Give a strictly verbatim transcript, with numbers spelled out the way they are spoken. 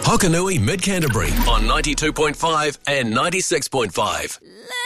Hokanui Mid Canterbury on ninety-two point five and ninety-six point five.